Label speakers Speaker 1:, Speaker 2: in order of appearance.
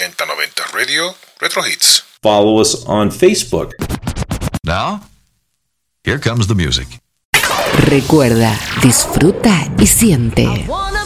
Speaker 1: 8090 Radio Retro Hits.
Speaker 2: Follow us on Facebook.
Speaker 3: Now, here comes the music.
Speaker 4: Recuerda, disfruta y siente.